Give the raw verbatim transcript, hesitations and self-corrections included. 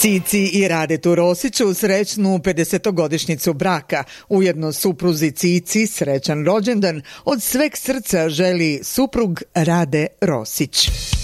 Cici i Radetu Rosiću srećnu pedesetogodišnjicu braka. Ujedno supruzi Cici srećan rođendan od sveg srca želi suprug Rade Rosić.